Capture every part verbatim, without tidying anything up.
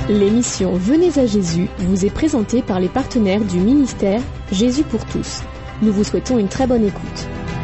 L'émission Venez à Jésus vous est présentée par les partenaires du ministère Jésus pour tous. Nous vous souhaitons une très bonne écoute.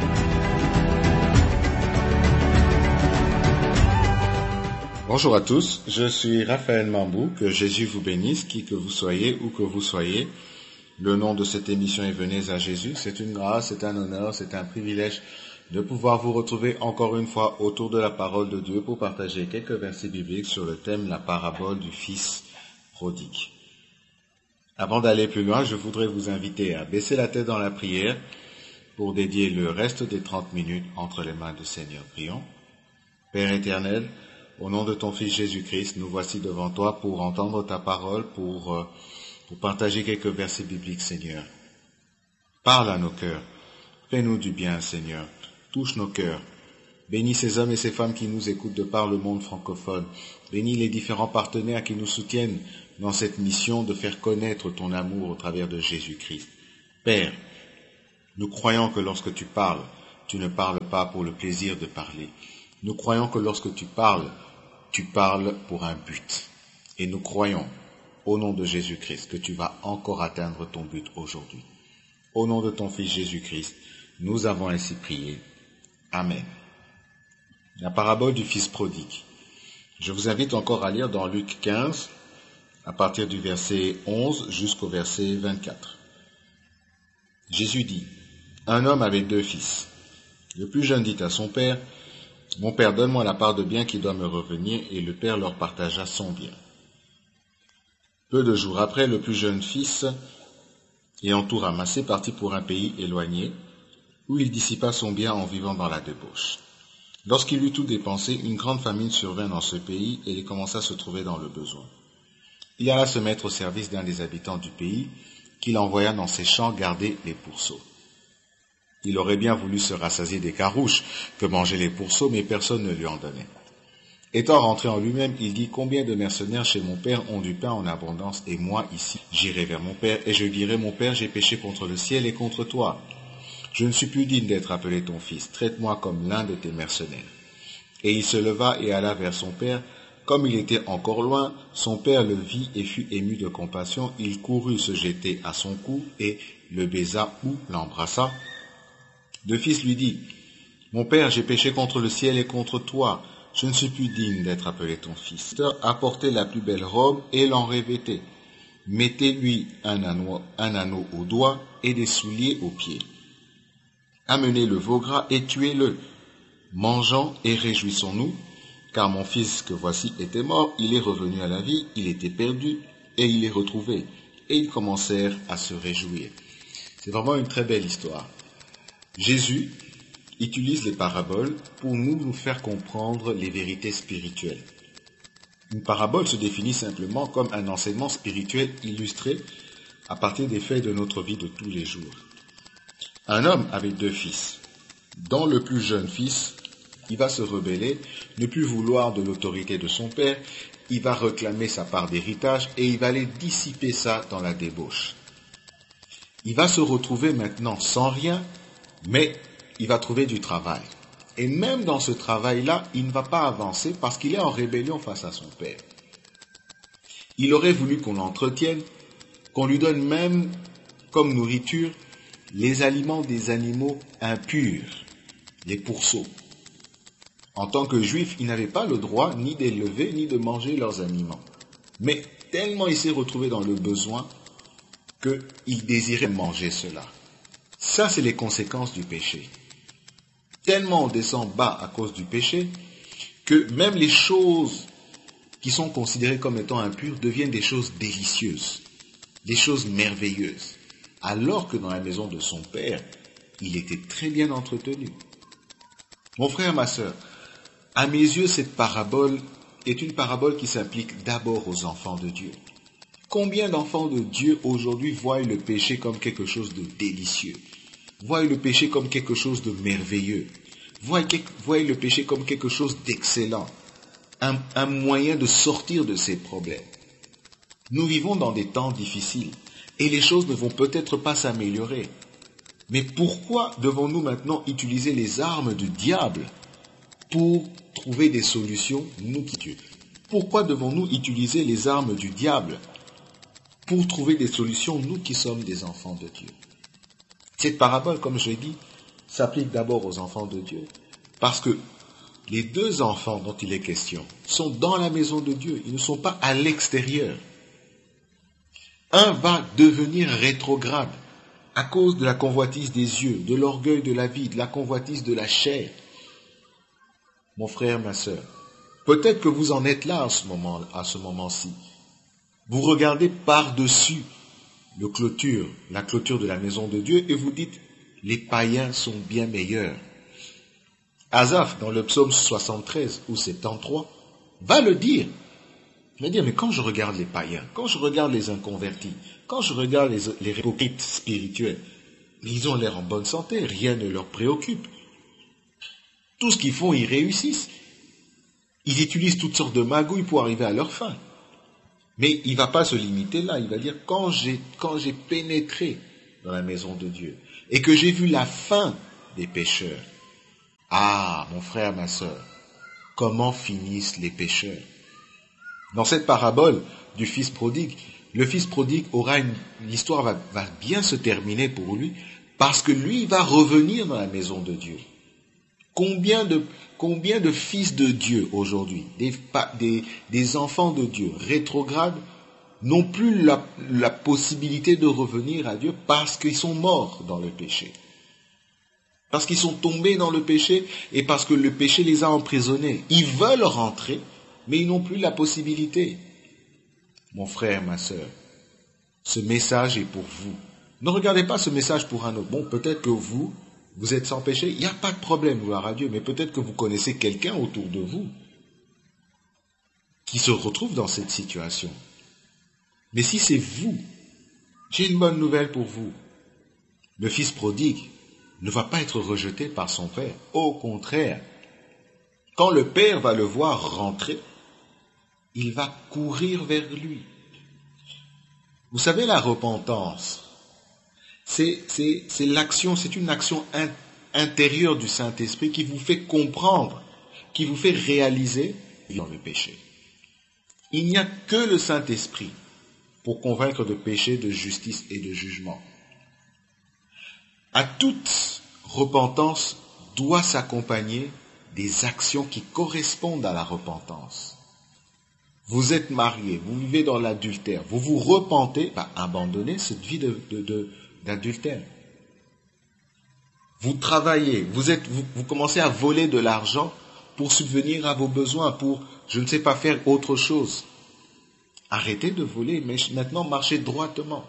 Bonjour à tous, je suis Raphaël Mambou, que Jésus vous bénisse, qui que vous soyez, où que vous soyez. Le nom de cette émission est Venez à Jésus. C'est une grâce, c'est un honneur, c'est un privilège de pouvoir vous retrouver encore une fois autour de la parole de Dieu pour partager quelques versets bibliques sur le thème la parabole du fils prodigue. Avant d'aller plus loin, je voudrais vous inviter à baisser la tête dans la prière pour dédier le reste des trente minutes entre les mains du Seigneur. Prions. Père éternel, au nom de ton Fils Jésus-Christ, nous voici devant toi pour entendre ta parole, pour, euh, pour partager quelques versets bibliques, Seigneur. Parle à nos cœurs. Fais-nous du bien, Seigneur. Touche nos cœurs. Bénis ces hommes et ces femmes qui nous écoutent de par le monde francophone. Bénis les différents partenaires qui nous soutiennent dans cette mission de faire connaître ton amour au travers de Jésus-Christ. Père, nous croyons que lorsque tu parles, tu ne parles pas pour le plaisir de parler. Nous croyons que lorsque tu parles, tu parles pour un but. Et nous croyons, au nom de Jésus-Christ, que tu vas encore atteindre ton but aujourd'hui. Au nom de ton Fils Jésus-Christ, nous avons ainsi prié. Amen. La parabole du fils prodigue. Je vous invite encore à lire dans Luc quinze, à partir du verset onze jusqu'au verset vingt-quatre. Jésus dit, « Un homme avait deux fils. Le plus jeune dit à son père, « Mon père, donne-moi la part de bien qui doit me revenir. » Et le père leur partagea son bien. Peu de jours après, le plus jeune fils, ayant tout ramassé, partit pour un pays éloigné, où il dissipa son bien en vivant dans la débauche. Lorsqu'il eut tout dépensé, une grande famine survint dans ce pays et il commença à se trouver dans le besoin. Il alla se mettre au service d'un des habitants du pays, qu'il envoya dans ses champs garder les pourceaux. Il aurait bien voulu se rassasier des carouches que mangeaient les pourceaux, mais personne ne lui en donnait. Étant rentré en lui-même, il dit, « Combien de mercenaires chez mon père ont du pain en abondance, et moi ici, j'irai vers mon père, et je dirai, mon père, j'ai péché contre le ciel et contre toi. Je ne suis plus digne d'être appelé ton fils, traite-moi comme l'un de tes mercenaires. » Et il se leva et alla vers son père. Comme il était encore loin, son père le vit et fut ému de compassion. Il courut se jeter à son cou et le baisa ou l'embrassa. Le fils lui dit, « Mon père, j'ai péché contre le ciel et contre toi. Je ne suis plus digne d'être appelé ton fils. » Apportez la plus belle robe et l'en revêtez. Mettez-lui un anneau, un anneau au doigt et des souliers aux pieds. Amenez le veau gras et tuez-le. Mangeons et réjouissons-nous, car mon fils que voici était mort, il est revenu à la vie, il était perdu et il est retrouvé. Et ils commencèrent à se réjouir. C'est vraiment une très belle histoire. Jésus utilise les paraboles pour nous, nous faire comprendre les vérités spirituelles. Une parabole se définit simplement comme un enseignement spirituel illustré à partir des faits de notre vie de tous les jours. Un homme avait deux fils. Dans le plus jeune fils, il va se rebeller, ne plus vouloir de l'autorité de son père, il va réclamer sa part d'héritage et il va aller dissiper ça dans la débauche. Il va se retrouver maintenant sans rien, mais il va trouver du travail. Et même dans ce travail-là, il ne va pas avancer parce qu'il est en rébellion face à son père. Il aurait voulu qu'on l'entretienne, qu'on lui donne même comme nourriture les aliments des animaux impurs, les pourceaux. En tant que juif, il n'avait pas le droit ni d'élever ni de manger leurs aliments. Mais tellement il s'est retrouvé dans le besoin qu'il désirait manger cela. Ça, c'est les conséquences du péché. Tellement on descend bas à cause du péché que même les choses qui sont considérées comme étant impures deviennent des choses délicieuses, des choses merveilleuses. Alors que dans la maison de son père, il était très bien entretenu. Mon frère, ma sœur, à mes yeux, cette parabole est une parabole qui s'applique d'abord aux enfants de Dieu. Combien d'enfants de Dieu aujourd'hui voient le péché comme quelque chose de délicieux, voient le péché comme quelque chose de merveilleux, voient, voient le péché comme quelque chose d'excellent, un, un moyen de sortir de ses problèmes. Nous vivons dans des temps difficiles. Et les choses ne vont peut-être pas s'améliorer. Mais pourquoi devons-nous maintenant utiliser les armes du diable pour trouver des solutions, nous qui Dieu? Pourquoi devons-nous utiliser les armes du diable pour trouver des solutions, nous qui sommes des enfants de Dieu? Cette parabole, comme je l'ai dit, s'applique d'abord aux enfants de Dieu, parce que les deux enfants dont il est question sont dans la maison de Dieu, ils ne sont pas à l'extérieur. Un va devenir rétrograde à cause de la convoitise des yeux, de l'orgueil de la vie, de la convoitise de la chair. Mon frère, ma sœur, peut-être que vous en êtes là à ce moment, à ce moment-ci. Vous regardez par-dessus le clôture, la clôture de la maison de Dieu, et vous dites, les païens sont bien meilleurs. Asaph, dans le psaume soixante-treize ou soixante-treize, va le dire. Il va dire, mais quand je regarde les païens, quand je regarde les inconvertis, quand je regarde les, les hypocrites spirituels, ils ont l'air en bonne santé, rien ne leur préoccupe. Tout ce qu'ils font, ils réussissent. Ils utilisent toutes sortes de magouilles pour arriver à leur fin. Mais il ne va pas se limiter là, il va dire, quand j'ai, quand j'ai pénétré dans la maison de Dieu et que j'ai vu la fin des pécheurs, ah, mon frère, ma sœur, comment finissent les pécheurs? Dans cette parabole du fils prodigue, le fils prodigue aura une, l'histoire va, va bien se terminer pour lui, parce que lui, il va revenir dans la maison de Dieu. Combien de, combien de fils de Dieu aujourd'hui, des, des, des enfants de Dieu rétrogrades, n'ont plus la, la possibilité de revenir à Dieu parce qu'ils sont morts dans le péché. Parce qu'ils sont tombés dans le péché et parce que le péché les a emprisonnés. Ils veulent rentrer, mais ils n'ont plus la possibilité. Mon frère, ma sœur, ce message est pour vous. Ne regardez pas ce message pour un autre. Bon, peut-être que vous, vous êtes sans péché, il n'y a pas de problème, gloire à Dieu, mais peut-être que vous connaissez quelqu'un autour de vous qui se retrouve dans cette situation. Mais si c'est vous, j'ai une bonne nouvelle pour vous. Le fils prodigue ne va pas être rejeté par son père. Au contraire, quand le père va le voir rentrer, il va courir vers lui. Vous savez, la repentance, c'est, c'est, c'est l'action, c'est une action in, intérieure du Saint-Esprit qui vous fait comprendre, qui vous fait réaliser dans le péché. Il n'y a que le Saint-Esprit pour convaincre de péché, de justice et de jugement. À toute repentance doit s'accompagner des actions qui correspondent à la repentance. Vous êtes marié, vous vivez dans l'adultère, vous vous repentez, bah, abandonnez cette vie de, de, de, d'adultère. Vous travaillez, vous, êtes, vous, vous commencez à voler de l'argent pour subvenir à vos besoins, pour, je ne sais pas, faire autre chose. Arrêtez de voler, mais maintenant marchez droitement.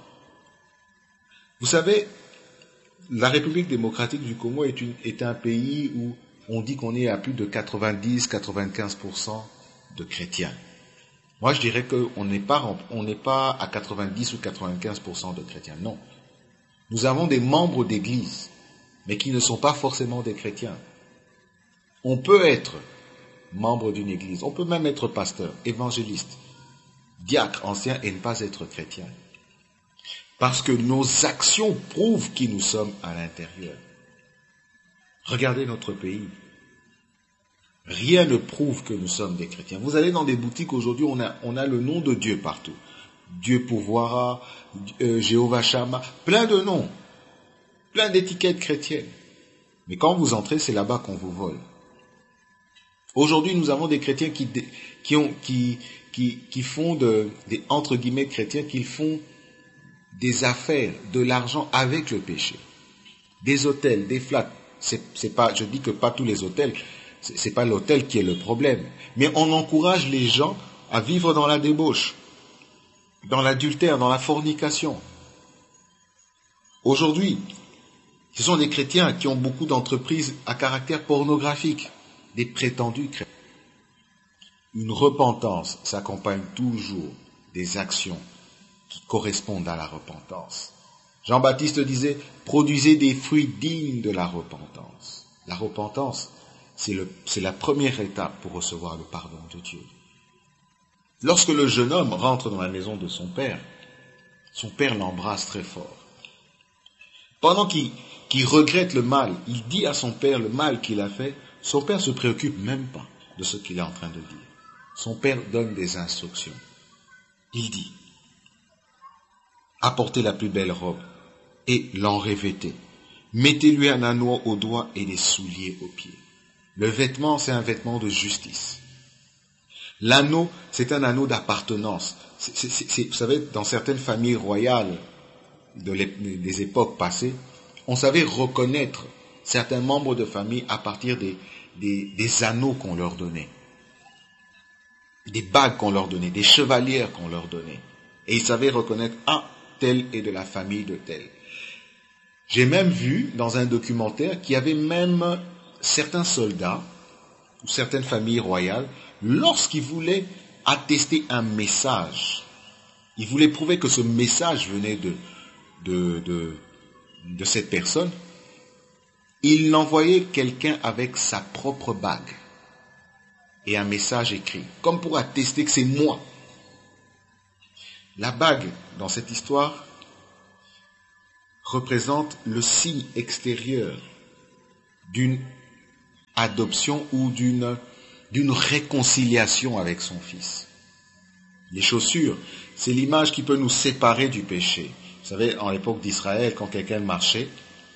Vous savez, la République démocratique du Congo est, une, est un pays où on dit qu'on est à plus de quatre-vingt-dix à quatre-vingt-quinze pour cent de chrétiens. Moi, je dirais qu'on n'est pas, on n'est pas à quatre-vingt-dix ou quatre-vingt-quinze pour cent de chrétiens. Non. Nous avons des membres d'église, mais qui ne sont pas forcément des chrétiens. On peut être membre d'une église, on peut même être pasteur, évangéliste, diacre, ancien et ne pas être chrétien. Parce que nos actions prouvent qui nous sommes à l'intérieur. Regardez notre pays. Rien ne prouve que nous sommes des chrétiens. Vous allez dans des boutiques aujourd'hui, on a, on a le nom de Dieu partout. Dieu pourvoira, euh, Jéhovah Shammah, plein de noms, plein d'étiquettes chrétiennes. Mais quand vous entrez, c'est là-bas qu'on vous vole. Aujourd'hui, nous avons des chrétiens qui, qui, ont, qui, qui, qui font de, des entre guillemets chrétiens, qui font des affaires, de l'argent avec le péché. Des hôtels, des flats. C'est, c'est pas, je dis que pas tous les hôtels, c'est, c'est pas l'hôtel qui est le problème. Mais on encourage les gens à vivre dans la débauche, dans l'adultère, dans la fornication. Aujourd'hui, ce sont des chrétiens qui ont beaucoup d'entreprises à caractère pornographique, des prétendus chrétiens. Une repentance s'accompagne toujours des actions qui correspondent à la repentance. Jean-Baptiste disait, produisez des fruits dignes de la repentance. La repentance, c'est, le, c'est la première étape pour recevoir le pardon de Dieu. Lorsque le jeune homme rentre dans la maison de son père, son père l'embrasse très fort. Pendant qu'il, qu'il regrette le mal, il dit à son père le mal qu'il a fait, son père ne se préoccupe même pas de ce qu'il est en train de dire. son père donne des instructions. Il dit, apportez la plus belle robe et l'enrevêtez. Mettez-lui un anneau au doigt et des souliers aux pieds. Le vêtement, c'est un vêtement de justice. L'anneau, c'est un anneau d'appartenance. C'est, c'est, c'est, vous savez, dans certaines familles royales de des époques passées, on savait reconnaître certains membres de famille à partir des, des, des anneaux qu'on leur donnait, des bagues qu'on leur donnait, des chevalières qu'on leur donnait. Et ils savaient reconnaître, ah, tel est de la famille de tel. J'ai même vu dans un documentaire qu'il y avait même certains soldats ou certaines familles royales, lorsqu'ils voulaient attester un message, ils voulaient prouver que ce message venait de, de, de, de cette personne, ils l'envoyaient quelqu'un avec sa propre bague et un message écrit, comme pour attester que c'est moi. La bague, dans cette histoire, représente le signe extérieur d'une adoption ou d'une, d'une réconciliation avec son fils. Les chaussures, c'est l'image qui peut nous séparer du péché. Vous savez, en l'époque d'Israël, quand quelqu'un marchait,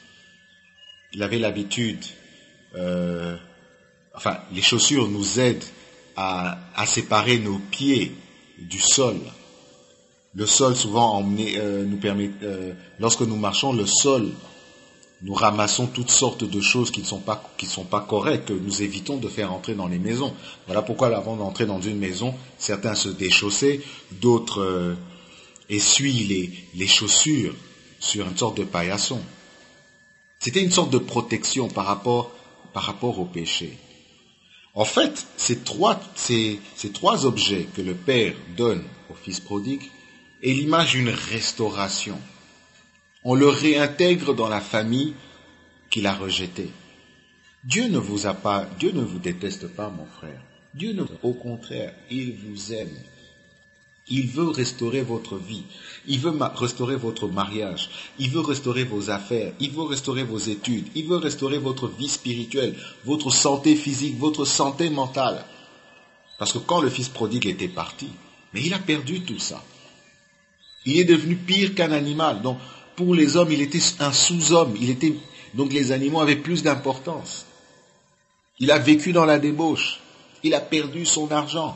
il avait l'habitude, euh, enfin, les chaussures nous aident à, à séparer nos pieds du sol. Le sol, souvent, emmené, euh, nous permet, euh, lorsque nous marchons, le sol, nous ramassons toutes sortes de choses qui ne sont pas, qui sont pas correctes, que nous évitons de faire entrer dans les maisons. Voilà pourquoi, avant d'entrer dans une maison, certains se déchaussaient, d'autres euh, essuient les, les chaussures sur une sorte de paillasson. C'était une sorte de protection par rapport, par rapport au péché. En fait, ces trois, ces, ces trois objets que le Père donne au Fils prodigue est l'image d'une restauration. On le réintègre dans la famille qu'il a rejetée. Dieu ne vous a pas, Dieu ne vous déteste pas, mon frère. Dieu ne, au contraire, il vous aime. Il veut restaurer votre vie. Il veut ma- restaurer votre mariage. Il veut restaurer vos affaires. Il veut restaurer vos études. Il veut restaurer votre vie spirituelle, votre santé physique, votre santé mentale. Parce que quand le fils prodigue était parti, mais il a perdu tout ça. Il est devenu pire qu'un animal. Donc, pour les hommes, il était un sous-homme. Il était, donc les animaux avaient plus d'importance. Il a vécu dans la débauche. Il a perdu son argent.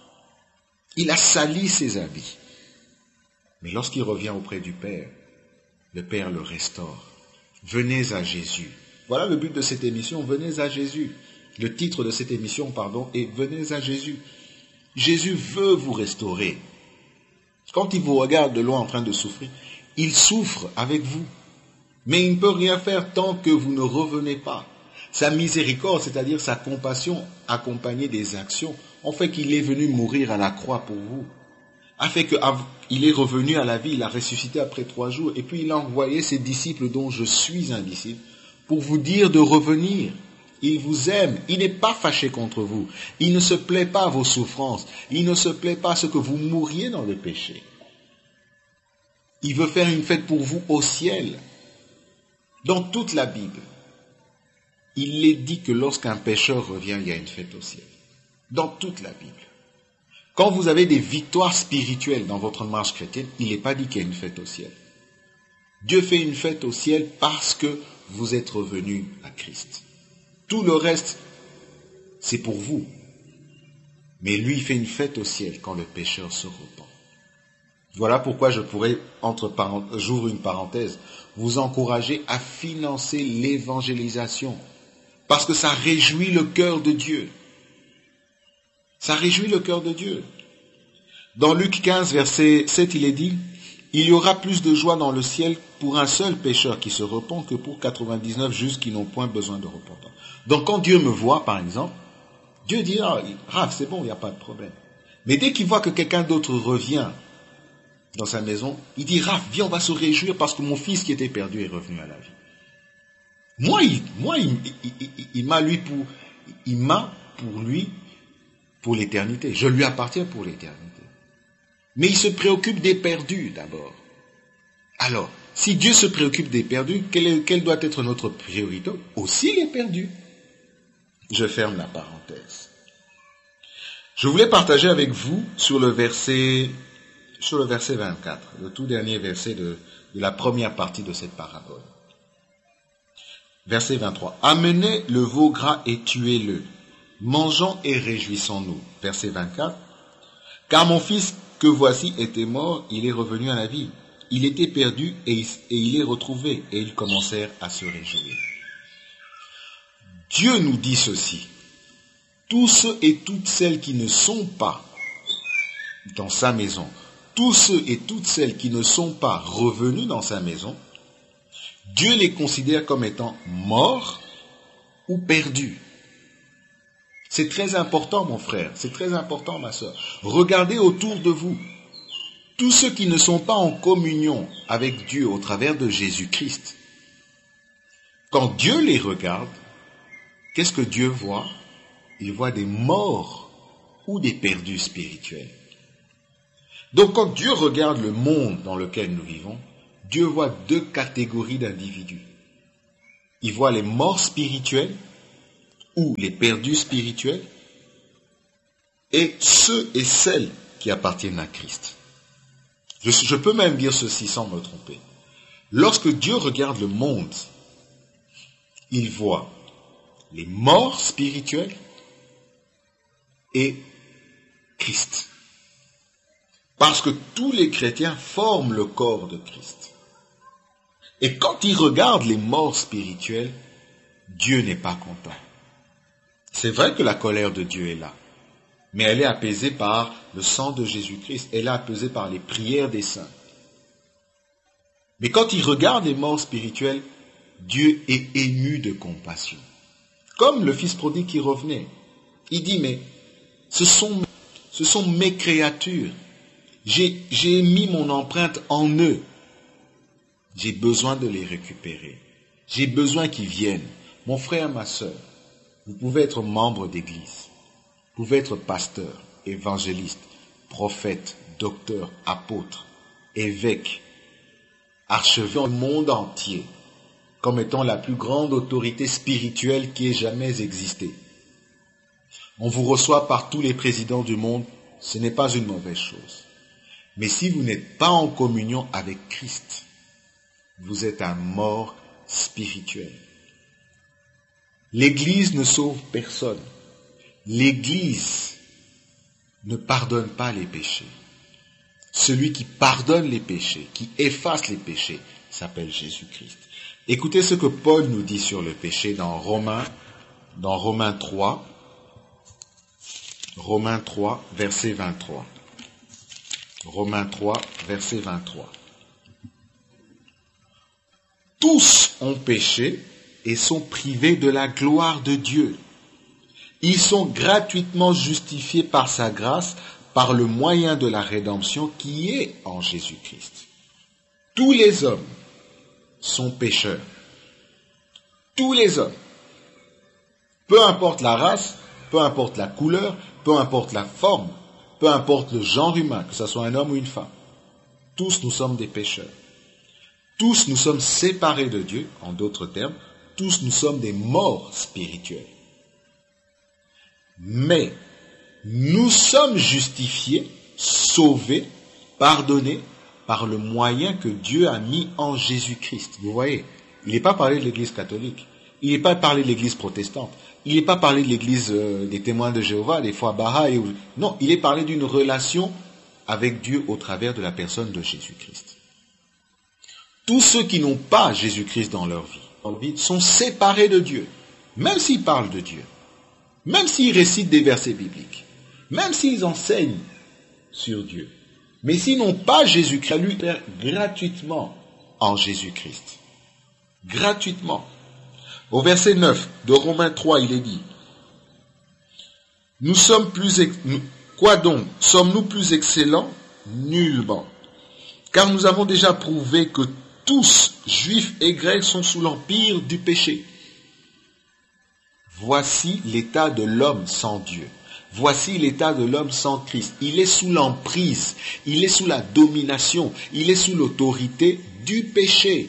Il a sali ses habits. Mais lorsqu'il revient auprès du Père, le Père le restaure. Venez à Jésus. Voilà le but de cette émission, venez à Jésus. Le titre de cette émission, pardon, est venez à Jésus. Jésus veut vous restaurer. Quand il vous regarde de loin en train de souffrir, il souffre avec vous. Mais il ne peut rien faire tant que vous ne revenez pas. Sa miséricorde, c'est-à-dire sa compassion accompagnée des actions, ont fait qu'il est venu mourir à la croix pour vous. A fait qu'il est revenu à la vie, il a ressuscité après trois jours, et puis il a envoyé ses disciples dont je suis un disciple, pour vous dire de revenir. Il vous aime, il n'est pas fâché contre vous, il ne se plaît pas à vos souffrances, il ne se plaît pas à ce que vous mouriez dans le péché. Il veut faire une fête pour vous au ciel. Dans toute la Bible, il est dit que lorsqu'un pécheur revient, il y a une fête au ciel. Dans toute la Bible. Quand vous avez des victoires spirituelles dans votre marche chrétienne, il n'est pas dit qu'il y a une fête au ciel. Dieu fait une fête au ciel parce que vous êtes revenus à Christ. Tout le reste, c'est pour vous. Mais lui, il fait une fête au ciel quand le pécheur se repent. Voilà pourquoi je pourrais, entre parenthèses, j'ouvre une parenthèse, vous encourager à financer l'évangélisation. Parce que ça réjouit le cœur de Dieu. Ça réjouit le cœur de Dieu. Dans Luc quinze, verset sept, il est dit, « Il y aura plus de joie dans le ciel pour un seul pécheur qui se repent que pour quatre-vingt-dix-neuf justes qui n'ont point besoin de repentance. » Donc quand Dieu me voit, par exemple, Dieu dit, « Ah, Raph, c'est bon, il n'y a pas de problème. » Mais dès qu'il voit que quelqu'un d'autre revient dans sa maison, il dit, « Raph, viens, on va se réjouir parce que mon fils qui était perdu est revenu à la vie. » Moi, il, moi, il, il, il, il m'a lui pour, il m'a pour lui pour l'éternité. Je lui appartiens pour l'éternité. Mais il se préoccupe des perdus d'abord. Alors, si Dieu se préoccupe des perdus, quelle, est, quelle doit être notre priorité? Aussi les perdus. Je ferme la parenthèse. Je voulais partager avec vous sur le verset, sur le verset vingt-quatre, le tout dernier verset de, de la première partie de cette parabole. Verset vingt-trois. Amenez le veau gras et tuez-le. Mangeons et réjouissons-nous. Verset vingt-quatre. Car mon fils que voici était mort, il est revenu à la vie. Il était perdu et il, et il est retrouvé. Et ils commencèrent à se réjouir. Dieu nous dit ceci. Tous ceux et toutes celles qui ne sont pas dans sa maison, tous ceux et toutes celles qui ne sont pas revenus dans sa maison, Dieu les considère comme étant morts ou perdus. C'est très important, mon frère, c'est très important, ma soeur. Regardez autour de vous. Tous ceux qui ne sont pas en communion avec Dieu au travers de Jésus-Christ, quand Dieu les regarde, qu'est-ce que Dieu voit? Il voit des morts ou des perdus spirituels. Donc quand Dieu regarde le monde dans lequel nous vivons, Dieu voit deux catégories d'individus. Il voit les morts spirituels ou les perdus spirituels et ceux et celles qui appartiennent à Christ. Je, je peux même dire ceci sans me tromper. Lorsque Dieu regarde le monde, il voit les morts spirituels et Christ. Parce que tous les chrétiens forment le corps de Christ. Et quand il regarde les morts spirituels, Dieu n'est pas content. C'est vrai que la colère de Dieu est là, mais elle est apaisée par le sang de Jésus-Christ, elle est apaisée par les prières des saints. Mais quand il regarde les morts spirituels, Dieu est ému de compassion. Comme le fils prodigue qui revenait. Il dit, mais ce sont, ce sont mes créatures. J'ai, j'ai mis mon empreinte en eux. J'ai besoin de les récupérer. J'ai besoin qu'ils viennent. Mon frère, ma sœur, vous pouvez être membre d'église. Vous pouvez être pasteur, évangéliste, prophète, docteur, apôtre, évêque, archevêque du monde entier, comme étant la plus grande autorité spirituelle qui ait jamais existé. On vous reçoit par tous les présidents du monde, ce n'est pas une mauvaise chose. Mais si vous n'êtes pas en communion avec Christ, vous êtes un mort spirituel. L'Église ne sauve personne. L'Église ne pardonne pas les péchés. Celui qui pardonne les péchés, qui efface les péchés, s'appelle Jésus-Christ. Écoutez ce que Paul nous dit sur le péché dans Romains, dans Romains trois, Romains trois, verset vingt-trois. Romains trois, verset vingt-trois. Tous ont péché et sont privés de la gloire de Dieu. Ils sont gratuitement justifiés par sa grâce, par le moyen de la rédemption qui est en Jésus-Christ. Tous les hommes sont pécheurs. Tous les hommes. Peu importe la race, peu importe la couleur, peu importe la forme, peu importe le genre humain, que ce soit un homme ou une femme. Tous nous sommes des pécheurs. Tous nous sommes séparés de Dieu, en d'autres termes, tous nous sommes des morts spirituels. Mais nous sommes justifiés, sauvés, pardonnés par le moyen que Dieu a mis en Jésus-Christ. Vous voyez, il n'est pas parlé de l'Église catholique, il n'est pas parlé de l'Église protestante, il n'est pas parlé de l'Église euh, des témoins de Jéhovah, des foi Baha'i. Non, il est parlé d'une relation avec Dieu au travers de la personne de Jésus-Christ. Tous ceux qui n'ont pas Jésus-Christ dans leur vie, dans leur vie sont séparés de Dieu, même s'ils parlent de Dieu, même s'ils récitent des versets bibliques, même s'ils enseignent sur Dieu. Mais s'ils n'ont pas Jésus-Christ, à lui faire gratuitement en Jésus-Christ. Gratuitement. Au verset neuf de Romains trois, il est dit, « Nous sommes plus... Ex... Quoi donc? Sommes-nous plus excellents? Nullement. Car nous avons déjà prouvé que tous, juifs et grecs, sont sous l'empire du péché. Voici l'état de l'homme sans Dieu. Voici l'état de l'homme sans Christ. Il est sous l'emprise, il est sous la domination, il est sous l'autorité du péché.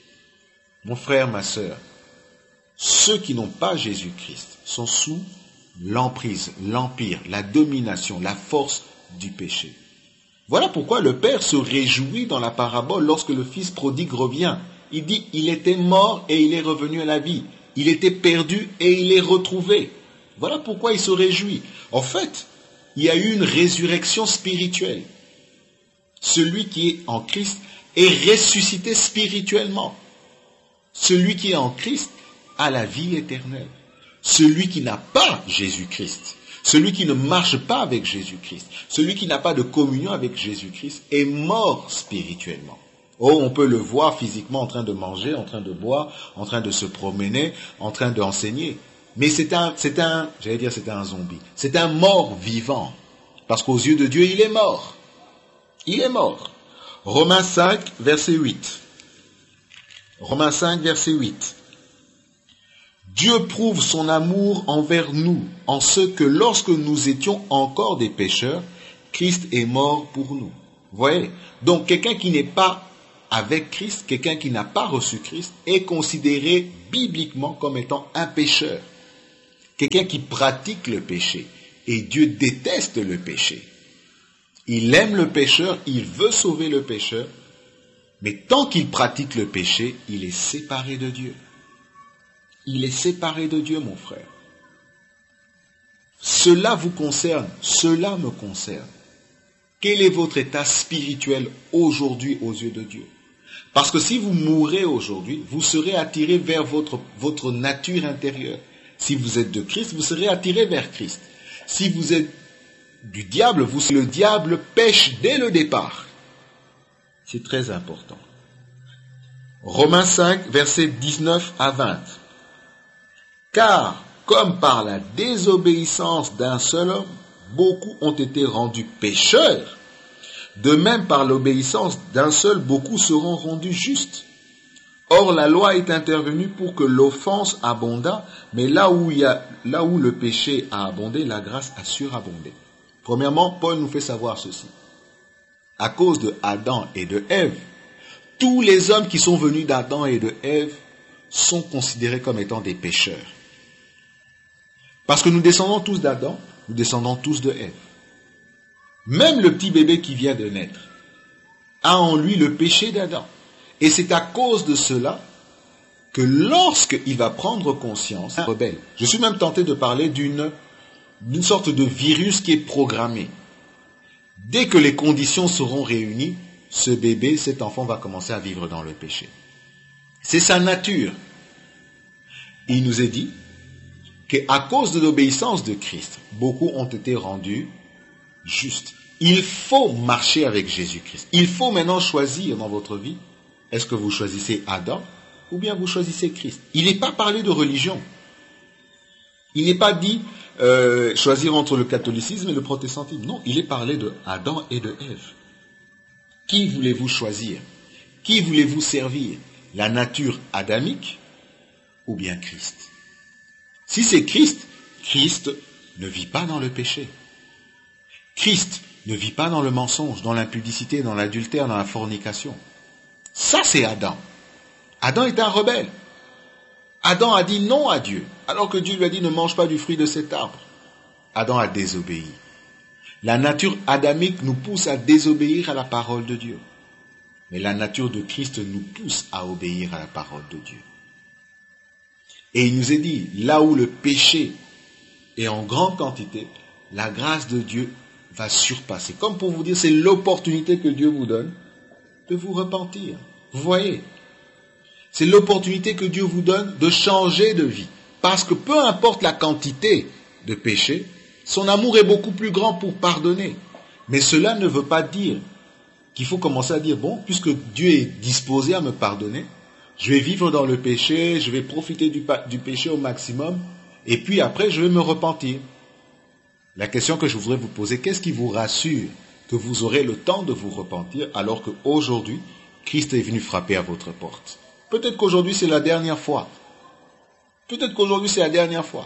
Mon frère, ma sœur, ceux qui n'ont pas Jésus-Christ sont sous l'emprise, l'empire, la domination, la force du péché. Voilà pourquoi le Père se réjouit dans la parabole lorsque le Fils prodigue revient. Il dit, il était mort et il est revenu à la vie. Il était perdu et il est retrouvé. Voilà pourquoi il se réjouit. En fait, il y a eu une résurrection spirituelle. Celui qui est en Christ est ressuscité spirituellement. Celui qui est en Christ a la vie éternelle. Celui qui n'a pas Jésus-Christ, celui qui ne marche pas avec Jésus-Christ, celui qui n'a pas de communion avec Jésus-Christ est mort spirituellement. Oh, on peut le voir physiquement en train de manger, en train de boire, en train de se promener, en train d'enseigner. Mais c'est un, c'est un, j'allais dire c'est un zombie. C'est un mort vivant. Parce qu'aux yeux de Dieu, il est mort. Il est mort. Romains cinq, verset huit. Romains cinq, verset huit. Dieu prouve son amour envers nous en ce que lorsque nous étions encore des pécheurs, Christ est mort pour nous. Vous voyez? Donc quelqu'un qui n'est pas avec Christ, quelqu'un qui n'a pas reçu Christ, est considéré bibliquement comme étant un pécheur. Quelqu'un qui pratique le péché. Et Dieu déteste le péché. Il aime le pécheur, il veut sauver le pécheur, mais tant qu'il pratique le péché, il est séparé de Dieu. Il est séparé de Dieu, mon frère. Cela vous concerne, cela me concerne. Quel est votre état spirituel aujourd'hui aux yeux de Dieu? Parce que si vous mourrez aujourd'hui, vous serez attiré vers votre, votre nature intérieure. Si vous êtes de Christ, vous serez attiré vers Christ. Si vous êtes du diable, vous, le diable pêche dès le départ. C'est très important. Romains cinq, versets dix-neuf à vingt. Car, comme par la désobéissance d'un seul homme, beaucoup ont été rendus pécheurs, de même par l'obéissance d'un seul, beaucoup seront rendus justes. Or, la loi est intervenue pour que l'offense abondât, mais là où, il y a, là où le péché a abondé, la grâce a surabondé. Premièrement, Paul nous fait savoir ceci. À cause de Adam et de Ève, tous les hommes qui sont venus d'Adam et de Ève sont considérés comme étant des pécheurs. Parce que nous descendons tous d'Adam, nous descendons tous de Ève. Même le petit bébé qui vient de naître a en lui le péché d'Adam. Et c'est à cause de cela que lorsqu'il va prendre conscience, il rebelle. Je suis même tenté de parler d'une, d'une sorte de virus qui est programmé. Dès que les conditions seront réunies, ce bébé, cet enfant va commencer à vivre dans le péché. C'est sa nature. Il nous est dit qu'à cause de l'obéissance de Christ, beaucoup ont été rendus justes. Il faut marcher avec Jésus-Christ. Il faut maintenant choisir dans votre vie, est-ce que vous choisissez Adam ou bien vous choisissez Christ? Il n'est pas parlé de religion. Il n'est pas dit euh, choisir entre le catholicisme et le protestantisme. Non, il est parlé de Adam et de Ève. Qui voulez-vous choisir? Qui voulez-vous servir? La nature adamique ou bien Christ? Si c'est Christ, Christ ne vit pas dans le péché. Christ ne vit pas dans le mensonge, dans l'impudicité, dans l'adultère, dans la fornication. Ça, c'est Adam. Adam est un rebelle. Adam a dit non à Dieu, alors que Dieu lui a dit ne mange pas du fruit de cet arbre. Adam a désobéi. La nature adamique nous pousse à désobéir à la parole de Dieu. Mais la nature de Christ nous pousse à obéir à la parole de Dieu. Et il nous est dit, là où le péché est en grande quantité, la grâce de Dieu va surpasser. Comme pour vous dire, c'est l'opportunité que Dieu vous donne de vous repentir. Vous voyez? C'est l'opportunité que Dieu vous donne de changer de vie. Parce que peu importe la quantité de péché, son amour est beaucoup plus grand pour pardonner. Mais cela ne veut pas dire qu'il faut commencer à dire, bon, puisque Dieu est disposé à me pardonner, je vais vivre dans le péché, je vais profiter du, du péché au maximum, et puis après, je vais me repentir. La question que je voudrais vous poser, qu'est-ce qui vous rassure que vous aurez le temps de vous repentir alors qu'aujourd'hui, Christ est venu frapper à votre porte? Peut-être qu'aujourd'hui, c'est la dernière fois. Peut-être qu'aujourd'hui, c'est la dernière fois.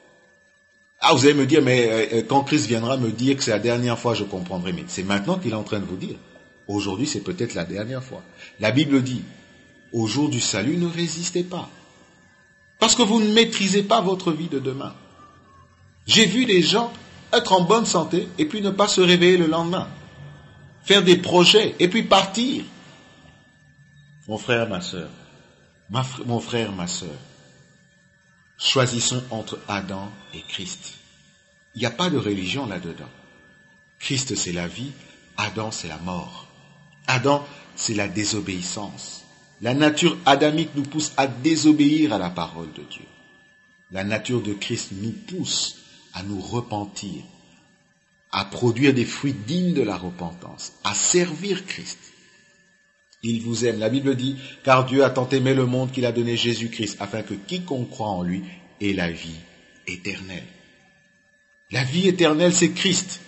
Ah, vous allez me dire, mais euh, quand Christ viendra me dire que c'est la dernière fois, je comprendrai. Mais c'est maintenant qu'il est en train de vous dire. Aujourd'hui, c'est peut-être la dernière fois. La Bible dit, au jour du salut, ne résistez pas. Parce que vous ne maîtrisez pas votre vie de demain. J'ai vu des gens être en bonne santé et puis ne pas se réveiller le lendemain. Faire des projets et puis partir. Mon frère, ma sœur, ma fr- mon frère, ma sœur, choisissons entre Adam et Christ. Il n'y a pas de religion là-dedans. Christ, c'est la vie. Adam, c'est la mort. Adam, c'est la désobéissance. La nature adamique nous pousse à désobéir à la parole de Dieu. La nature de Christ nous pousse à nous repentir, à produire des fruits dignes de la repentance, à servir Christ. Il vous aime. La Bible dit, car Dieu a tant aimé le monde qu'il a donné Jésus-Christ, afin que quiconque croit en lui ait la vie éternelle. La vie éternelle, c'est Christ.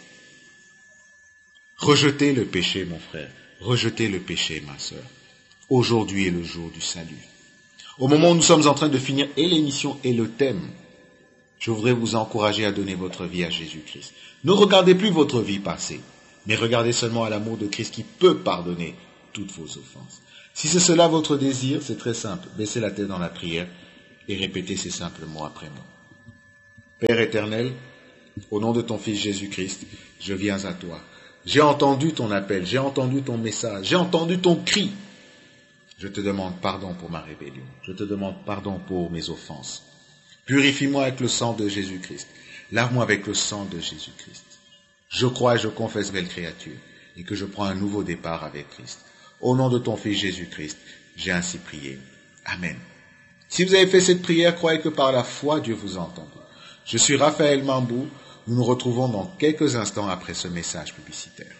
Rejetez le péché, mon frère. Rejetez le péché, ma sœur. Aujourd'hui est le jour du salut. Au moment où nous sommes en train de finir et l'émission et le thème, je voudrais vous encourager à donner votre vie à Jésus-Christ. Ne regardez plus votre vie passée, mais regardez seulement à l'amour de Christ qui peut pardonner toutes vos offenses. Si c'est cela votre désir, c'est très simple. Baissez la tête dans la prière et répétez ces simples mots après moi. Père éternel, au nom de ton Fils Jésus-Christ, je viens à toi. J'ai entendu ton appel, j'ai entendu ton message, j'ai entendu ton cri. Je te demande pardon pour ma rébellion. Je te demande pardon pour mes offenses. Purifie-moi avec le sang de Jésus-Christ. Lave-moi avec le sang de Jésus-Christ. Je crois et je confesse, belle créature, et que je prends un nouveau départ avec Christ. Au nom de ton Fils Jésus-Christ, j'ai ainsi prié. Amen. Si vous avez fait cette prière, croyez que par la foi, Dieu vous a entendu. Je suis Raphaël Mambou. Nous nous retrouvons dans quelques instants après ce message publicitaire.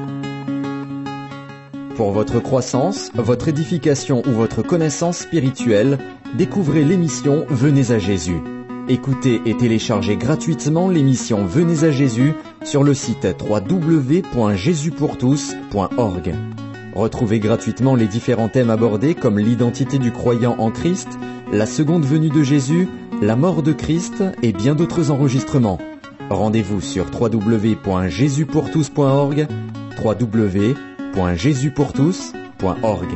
Pour votre croissance, votre édification ou votre connaissance spirituelle, découvrez l'émission Venez à Jésus. Écoutez et téléchargez gratuitement l'émission Venez à Jésus sur le site w w w point jésus pour tous point org. Retrouvez gratuitement les différents thèmes abordés comme l'identité du croyant en Christ, la seconde venue de Jésus, la mort de Christ et bien d'autres enregistrements. Rendez-vous sur w w w point jésus pour tous point org, w w w point jésus pour tous point org.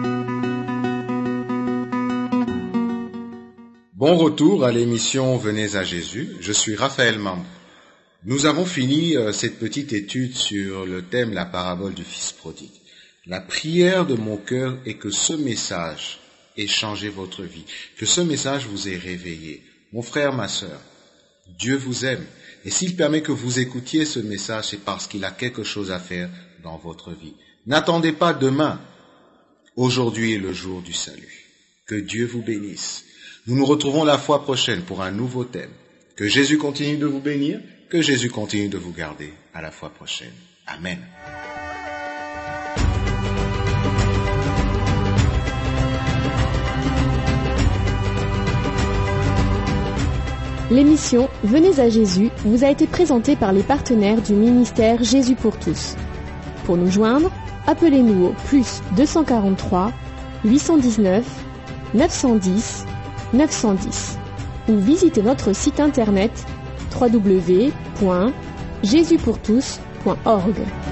Bon retour à l'émission Venez à Jésus. Je suis Raphaël Mambou. Nous avons fini euh, cette petite étude sur le thème la parabole du Fils prodigue. La prière de mon cœur est que ce message ait changé votre vie, que ce message vous ait réveillé. Mon frère, ma sœur, Dieu vous aime. Et s'il permet que vous écoutiez ce message, c'est parce qu'il a quelque chose à faire dans votre vie. N'attendez pas demain. Aujourd'hui est le jour du salut. Que Dieu vous bénisse. Nous nous retrouvons la fois prochaine pour un nouveau thème. Que Jésus continue de vous bénir, que Jésus continue de vous garder. À la fois prochaine. Amen. L'émission Venez à Jésus vous a été présentée par les partenaires du ministère Jésus pour tous. Pour nous joindre, appelez-nous au plus deux cent quarante-trois, huit cent dix-neuf, neuf cent dix, neuf cent dix ou visitez notre site internet w w w point jésus pour tous point org.